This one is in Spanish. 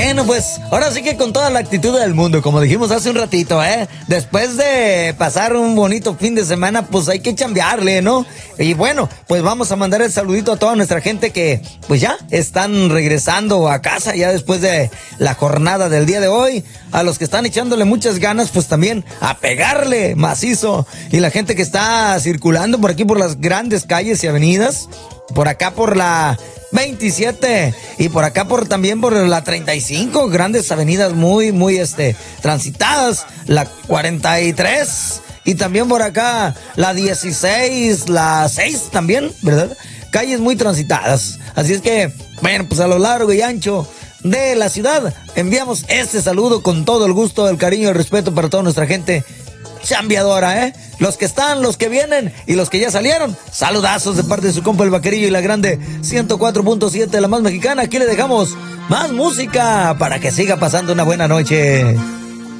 Bueno, pues ahora sí que con toda la actitud del mundo, como dijimos hace un ratito, después de pasar un bonito fin de semana, pues hay que chambearle, ¿no? Y bueno, pues vamos a mandar el saludito a toda nuestra gente que pues ya están regresando a casa ya después de la jornada del día de hoy. A los que están echándole muchas ganas, pues también a pegarle macizo. Y la gente que está circulando por aquí por las grandes calles y avenidas, por acá por la 27 y por acá también por la 35, grandes avenidas muy transitadas, la 43 y también por acá la 16, la 6 también, ¿verdad? Calles muy transitadas. Así es que, bueno, pues a lo largo y ancho de la ciudad enviamos este saludo con todo el gusto, el cariño y el respeto para toda nuestra gente chambeadora, los que están, los que vienen y los que ya salieron. Saludazos de parte de su compa el Vaquerillo y la grande 104.7, la más mexicana. Aquí le dejamos más música para que siga pasando una buena noche.